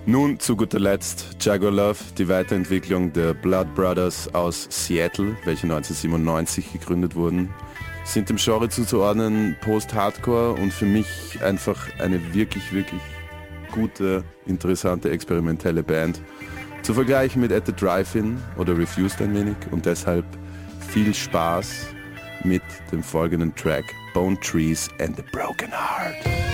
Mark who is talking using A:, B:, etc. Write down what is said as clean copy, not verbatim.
A: Nun zu guter Letzt Jaguar Love, die Weiterentwicklung der Blood Brothers aus Seattle, welche 1997 gegründet wurden, sind dem Genre zuzuordnen Post-Hardcore und für mich einfach eine wirklich, wirklich gute, interessante, experimentelle Band. Zu vergleichen mit At the Drive-In oder Refused ein wenig und deshalb viel Spaß mit dem folgenden Track Bone Trees and the Broken Heart.